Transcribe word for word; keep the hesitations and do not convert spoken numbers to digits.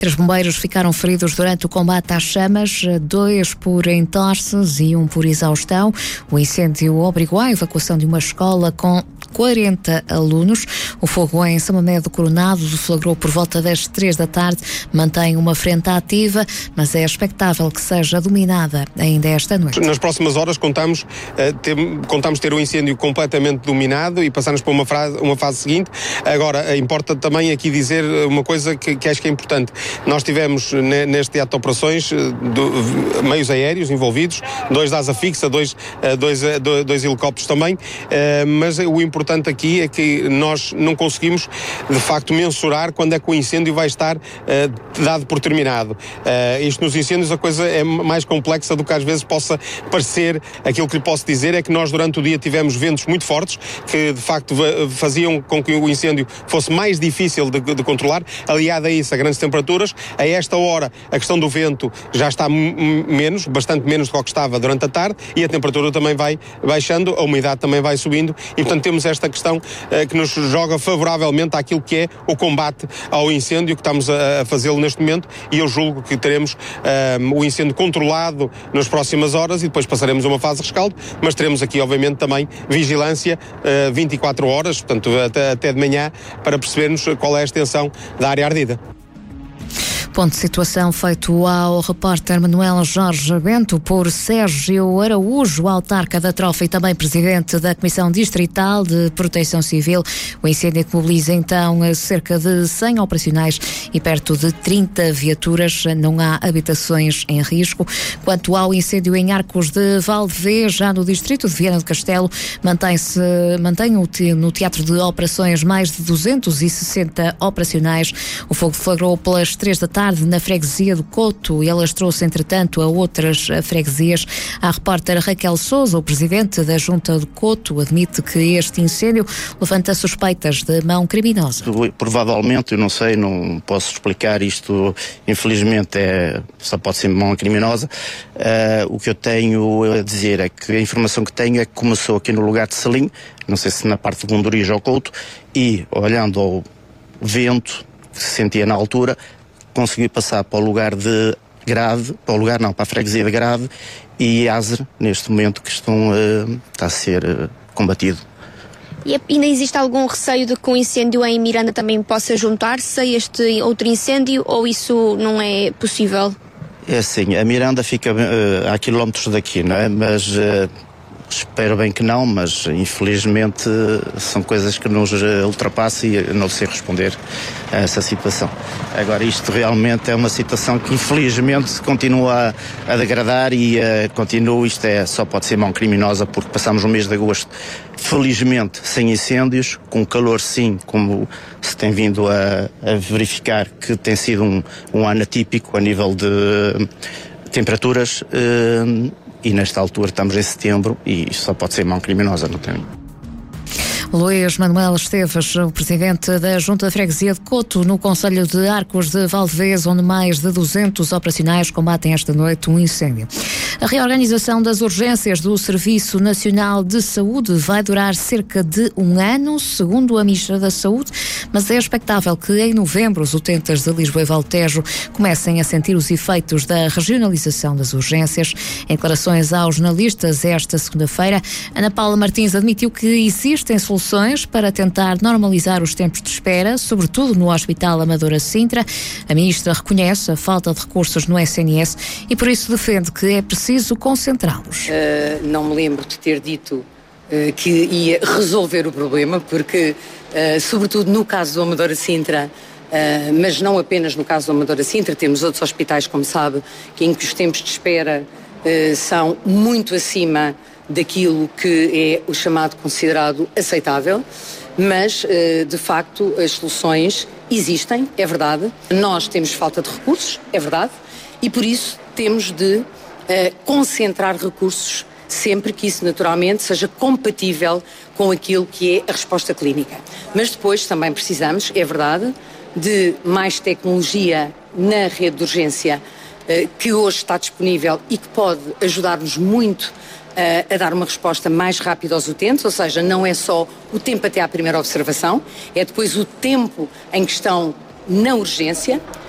Três bombeiros ficaram feridos durante o combate às chamas, dois por entorses e um por exaustão. O incêndio obrigou à evacuação de uma escola com quarenta alunos. O fogo em São Mamede do Coronado deflagrou por volta das três da tarde, mantém uma frente ativa, mas é expectável que seja dominada ainda esta noite. Nas próximas horas contamos, uh, ter, contamos ter o incêndio completamente dominado e passarmos para uma, frase, uma fase seguinte. Agora, importa também aqui dizer uma coisa que, que acho que é importante. Nós tivemos neste teatro de operações do, meios aéreos envolvidos, dois da asa fixa, dois, dois, dois, dois helicópteros também, mas o importante aqui é que nós não conseguimos de facto mensurar quando é que o incêndio vai estar dado por terminado. Isto nos incêndios a coisa é mais complexa do que às vezes possa parecer. Aquilo que lhe posso dizer é que nós durante o dia tivemos ventos muito fortes que de facto faziam com que o incêndio fosse mais difícil de, de controlar, aliado a isso a grandes temperaturas. A esta hora a questão do vento já está m- menos, bastante menos do que estava durante a tarde, e a temperatura também vai baixando, a umidade também vai subindo, e portanto temos esta questão uh, que nos joga favoravelmente àquilo que é o combate ao incêndio, que estamos a, a fazê-lo neste momento, e eu julgo que teremos uh, o incêndio controlado nas próximas horas e depois passaremos a uma fase de rescaldo, mas teremos aqui obviamente também vigilância uh, vinte e quatro horas, portanto até, até de manhã, para percebermos qual é a extensão da área ardida. Ponto de situação feito ao repórter Manuel Jorge Bento por Sérgio Araújo, autarca da Trofa e também presidente da Comissão Distrital de Proteção Civil. O incêndio que mobiliza então cerca de cem operacionais e perto de trinta viaturas. Não há habitações em risco. Quanto ao incêndio em Arcos de Valdevez, já no distrito de Viana do Castelo, mantém-se, mantém no teatro de operações mais de duzentos e sessenta operacionais. O fogo flagrou pelas três da tarde na freguesia do Couto e alastrou-se, entretanto, a outras freguesias. A repórter Raquel Sousa, o presidente da Junta do Couto, admite que este incêndio levanta suspeitas de mão criminosa. Provavelmente, eu não sei, não posso explicar isto, infelizmente é, só pode ser mão criminosa. Uh, o que eu tenho a dizer é que a informação que tenho é que começou aqui no lugar de Salim, não sei se na parte de Gondorijo ou Couto, e olhando ao vento que se sentia na altura, consegui passar para o lugar de Grave, para o lugar não, para a freguesia de Grave e Azer, neste momento que estão, uh, está a ser uh, combatido. E ainda existe algum receio de que o incêndio em Miranda também possa juntar-se a este outro incêndio, ou isso não é possível? É assim, a Miranda fica uh, a quilómetros daqui, não é? Mas uh, espero bem que não, mas infelizmente são coisas que nos ultrapassam e eu não sei responder a essa situação. Agora, isto realmente é uma situação que infelizmente continua a, a degradar e uh, continua, isto é, só pode ser mão criminosa, porque passamos o mês de agosto felizmente sem incêndios, com calor sim, como se tem vindo a, a verificar que tem sido um, um ano atípico a nível de temperaturas, uh, e nesta altura estamos em setembro e isto só pode ser mão criminosa, não tem. Luís Manuel Esteves, o presidente da Junta de Freguesia de Couto, no Concelho de Arcos de Valdevez, onde mais de duzentos operacionais combatem esta noite um incêndio. A reorganização das urgências do Serviço Nacional de Saúde vai durar cerca de um ano, segundo a Ministra da Saúde, mas é expectável que em novembro os utentes de Lisboa e Val Tejo comecem a sentir os efeitos da regionalização das urgências. Em declarações aos jornalistas esta segunda-feira, Ana Paula Martins admitiu que existem soluções para tentar normalizar os tempos de espera, sobretudo no Hospital Amadora Sintra. A Ministra reconhece a falta de recursos no S N S e por isso defende que é preciso concentrá-los. Uh, não me lembro de ter dito uh, que ia resolver o problema, porque, uh, sobretudo no caso do Amadora Sintra, uh, mas não apenas no caso do Amadora Sintra, temos outros hospitais, como sabe, que em que os tempos de espera uh, são muito acima daquilo que é o chamado considerado aceitável, mas, de facto, as soluções existem, é verdade. Nós temos falta de recursos, é verdade, e por isso temos de uh, concentrar recursos sempre que isso naturalmente seja compatível com aquilo que é a resposta clínica. Mas depois também precisamos, é verdade, de mais tecnologia na rede de urgência uh, que hoje está disponível e que pode ajudar-nos muito a dar uma resposta mais rápida aos utentes, ou seja, não é só o tempo até à primeira observação, é depois o tempo em que estão na urgência,